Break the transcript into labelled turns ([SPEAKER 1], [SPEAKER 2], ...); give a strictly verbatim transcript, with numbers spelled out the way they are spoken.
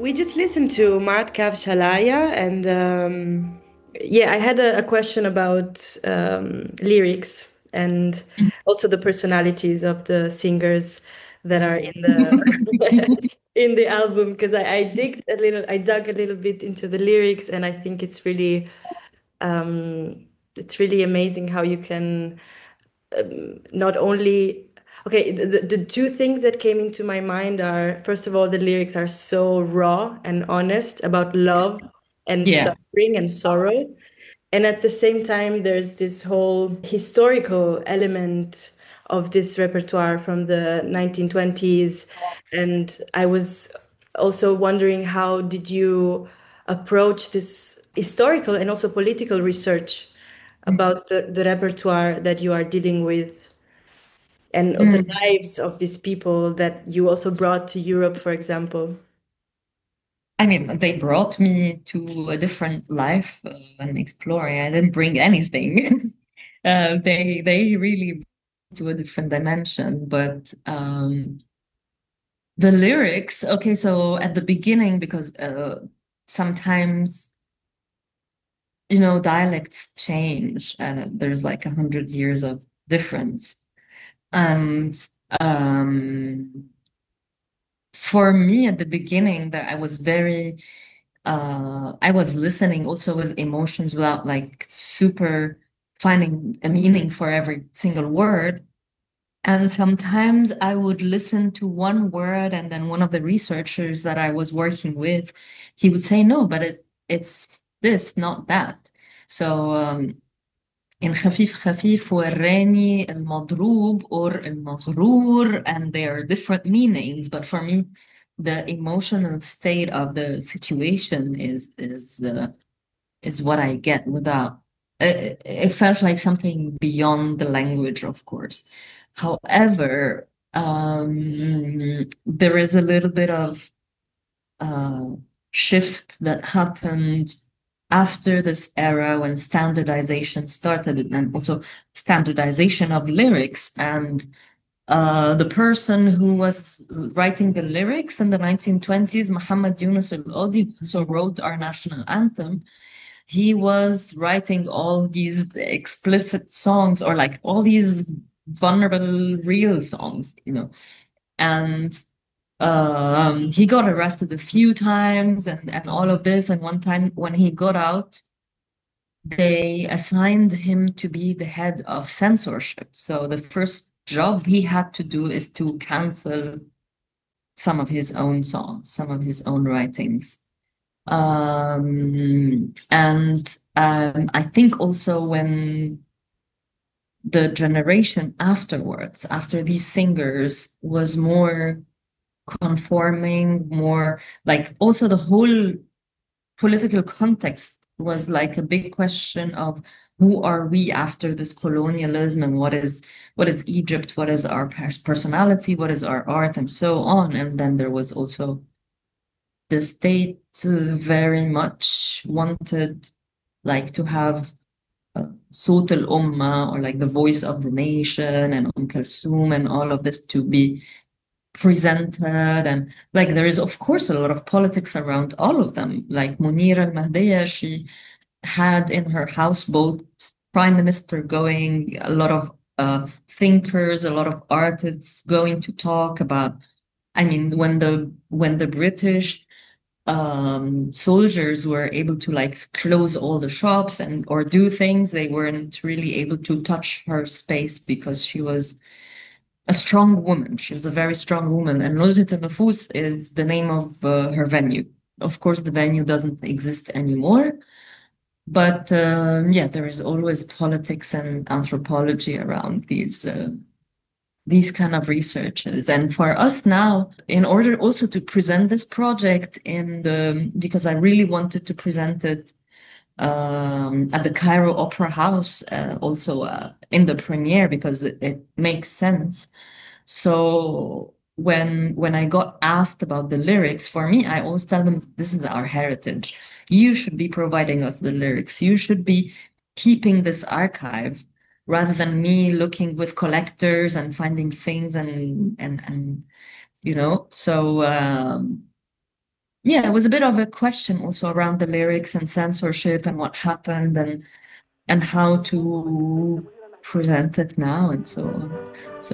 [SPEAKER 1] we just listened to Maat Kav Shalaya, and um, yeah, I had a, a question about um, lyrics and also the personalities of the singers that are in the in the album because I, I digged a little, I dug a little bit into the lyrics, and I think it's really um, it's really amazing how you can not only okay the, the the two things that came into my mind are, first of all, the lyrics are so raw and honest about love and
[SPEAKER 2] Yeah.
[SPEAKER 1] suffering and sorrow, and at the same time there's this whole historical element of this repertoire from the nineteen twenties. And I was also wondering, how did you approach this historical and also political research about the, the repertoire that you are dealing with, and the
[SPEAKER 2] Mm.
[SPEAKER 1] lives of these people that you also brought to Europe, for example.
[SPEAKER 2] I mean, they brought me to a different life uh, and exploring. I didn't bring anything. uh, they they really to a different dimension. But um, the lyrics, okay, so at the beginning, because uh, sometimes you know dialects change, and there's like a hundred years of difference, and um, for me at the beginning, that I was very uh I was listening also with emotions without like super finding a meaning for every single word. And sometimes I would listen to one word, and then one of the researchers that I was working with, he would say, no, but it it's this, not that. So um in خفيف خفيف وراني المضروب or المغرور, and they are different meanings. But for me, the emotional state of the situation is is uh, is what I get without. It, it felt like something beyond the language, of course. However, um, there is a little bit of uh, shift that happened after this era when standardization started, and also standardization of lyrics. And uh, the person who was writing the lyrics in the nineteen twenties, Muhammad Yunus al-Qadi, who wrote our national anthem, he was writing all these explicit songs, or like all these vulnerable, real songs, you know. And um, he got arrested a few times, and, and all of this. And one time when he got out, they assigned him to be the head of censorship. So the first job he had to do is to cancel some of his own songs, some of his own writings. Um, and um, I think also when the generation afterwards, after these singers, was more conforming, more like also the whole political context was like a big question of who are we after this colonialism, and what is what is Egypt, what is our pers- personality, what is our art, and so on. And then there was also the state uh, very much wanted like to have uh, Sawt al-Ummah, or like the voice of the nation, and Umm Kulthum and all of this to be presented. And like there is of course a lot of politics around all of them. Like Munir al-Mahdiya, she had in her houseboat prime minister going, a lot of uh, thinkers, a lot of artists going to talk about. I mean, when the when the British um, soldiers were able to like close all the shops and or do things, they weren't really able to touch her space because she was a strong woman. She was a very strong woman. And Nuzhat al-Nufus is the name of uh, her venue. Of course, the venue doesn't exist anymore. But um, yeah, there is always politics and anthropology around these uh, these kind of researches. And for us now, in order also to present this project in the, because I really wanted to present it um, at the Cairo Opera House, uh, also uh, in the premiere, because it, it makes sense. So when when I got asked about the lyrics, for me, I always tell them this is our heritage. You should be providing us the lyrics. You should be keeping this archive rather than me looking with collectors and finding things and and and you know. So um, yeah, it was a bit of a question also around the lyrics and censorship and what happened and and how to present it now and so on. So